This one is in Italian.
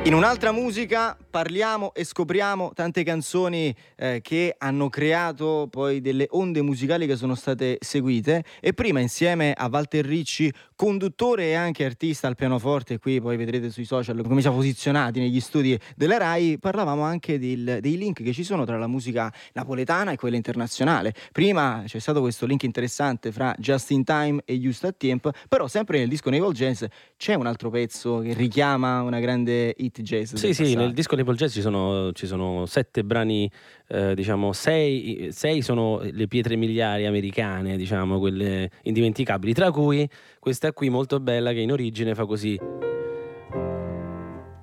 In un'altra musica parliamo e scopriamo tante canzoni che hanno creato poi delle onde musicali che sono state seguite, e prima insieme a Walter Ricci, conduttore e anche artista al pianoforte, qui poi vedrete sui social come siamo posizionati negli studi della Rai, parlavamo anche dei link che ci sono tra la musica napoletana e quella internazionale. Prima c'è stato questo link interessante fra Just in Time e Just a Tiemp, però sempre nel disco Naval Jazz c'è un altro pezzo che richiama una grande hit jazz del Sì, nel passato. disco Naples Jazz ci sono 7 brani, diciamo 6 sono le pietre miliari americane, diciamo, quelle indimenticabili, tra cui questa qui molto bella che in origine fa così.